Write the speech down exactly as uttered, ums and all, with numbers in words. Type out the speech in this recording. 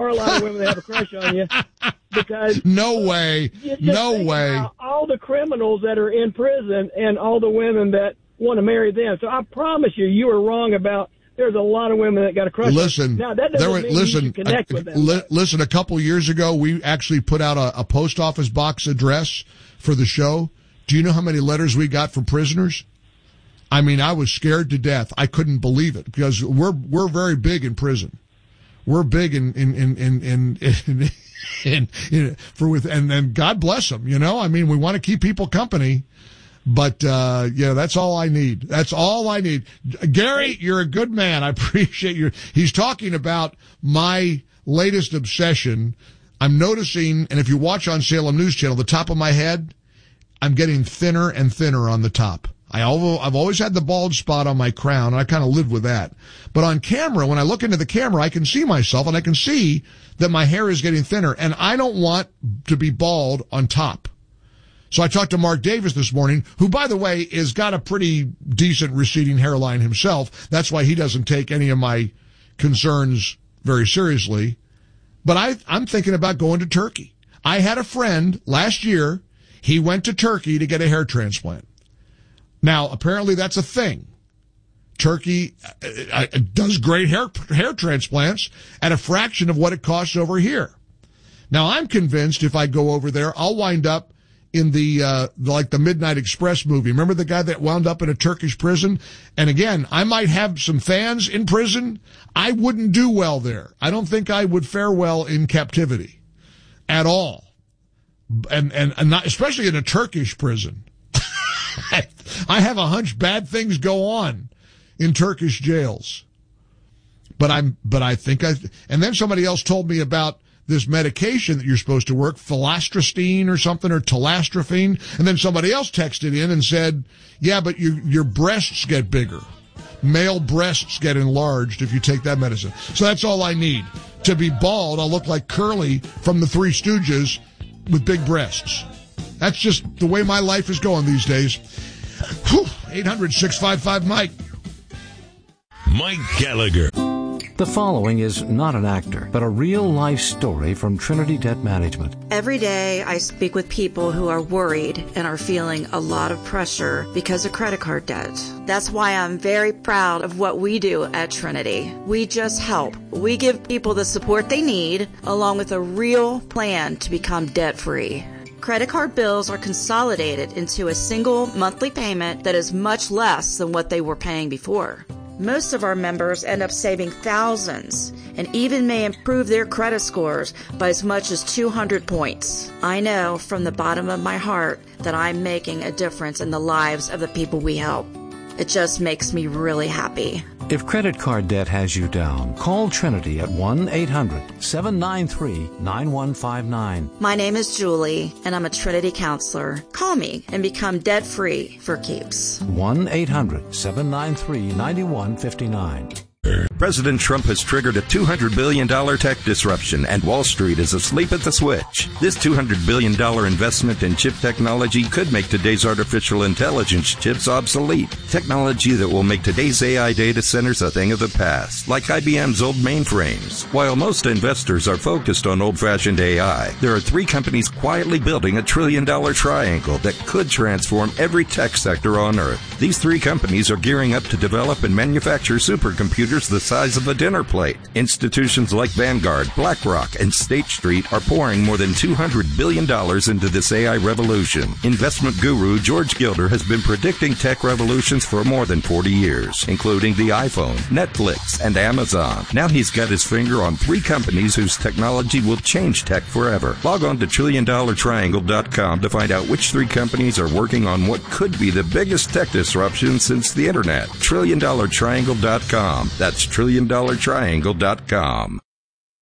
are a lot of women that have a crush on you. Because no way, no way. All the criminals that are in prison and all the women that want to marry them. So I promise you, you were wrong about. There's a lot of women that got a crush. Listen, now that doesn't were, mean listen, you should connect uh, with them. Li- listen, a couple years ago, we actually put out a, a post office box address for the show. Do you know how many letters we got from prisoners? I mean, I was scared to death. I couldn't believe it because we're we're very big in prison. We're big in in in in in, in, in, in for with and and God bless them. You know, I mean, we want to keep people company. But, uh, yeah, that's all I need. That's all I need. Gary, you're a good man. I appreciate you. He's talking about my latest obsession. I'm noticing, and if you watch on Salem News Channel, the top of my head, I'm getting thinner and thinner on the top. I al- I've always had the bald spot on my crown, and I kind of lived with that. But on camera, when I look into the camera, I can see myself, and I can see that my hair is getting thinner, and I don't want to be bald on top. So I talked to Mark Davis this morning, who, by the way, has got a pretty decent receding hairline himself. That's why he doesn't take any of my concerns very seriously. But I, I'm thinking about going to Turkey. I had a friend last year. He went to Turkey to get a hair transplant. Now, apparently that's a thing. Turkey uh, uh, does great hair, hair transplants at a fraction of what it costs over here. Now, I'm convinced if I go over there, I'll wind up in the, uh, like the Midnight Express movie. Remember the guy that wound up in a Turkish prison? And again, I might have some fans in prison. I wouldn't do well there. I don't think I would fare well in captivity at all. And, and, and not, especially in a Turkish prison. I have a hunch bad things go on in Turkish jails. But I'm, but I think I, and then somebody else told me about this medication that you're supposed to work, filastrostine or something, or talastrafine. And then somebody else texted in and said, yeah, but your, your breasts get bigger. Male breasts get enlarged if you take that medicine. So that's all I need. To be bald, I'll look like Curly from the Three Stooges with big breasts. That's just the way my life is going these days. Whew, eight hundred, six five five, Mike. Mike Gallagher. The following is not an actor, but a real-life story from Trinity Debt Management. Every day I speak with people who are worried and are feeling a lot of pressure because of credit card debt. That's why I'm very proud of what we do at Trinity. We just help. We give people the support they need, along with a real plan to become debt-free. Credit card bills are consolidated into a single monthly payment that is much less than what they were paying before. Most of our members end up saving thousands and even may improve their credit scores by as much as two hundred points. I know from the bottom of my heart that I'm making a difference in the lives of the people we help. It just makes me really happy. If credit card debt has you down, call Trinity at one eight hundred, seven nine three, nine one five nine. My name is Julie, and I'm a Trinity counselor. Call me and become debt-free for keeps. one eight hundred, seven nine three, nine one five nine. President Trump has triggered a two hundred billion dollars tech disruption, and Wall Street is asleep at the switch. This two hundred billion dollars investment in chip technology could make today's artificial intelligence chips obsolete. Technology that will make today's A I data centers a thing of the past, like I B M's old mainframes. While most investors are focused on old-fashioned A I, there are three companies quietly building a trillion-dollar triangle that could transform every tech sector on Earth. These three companies are gearing up to develop and manufacture supercomputers the size of a dinner plate. Institutions like Vanguard, BlackRock, and State Street are pouring more than two hundred billion dollars into this A I revolution. Investment guru George Gilder has been predicting tech revolutions for more than forty years, including the iPhone, Netflix, and Amazon. Now he's got his finger on three companies whose technology will change tech forever. Log on to trillion dollar triangle dot com to find out which three companies are working on what could be the biggest tech disruption since the internet. trillion dollar triangle dot com. That's trillion dollar triangle dot com.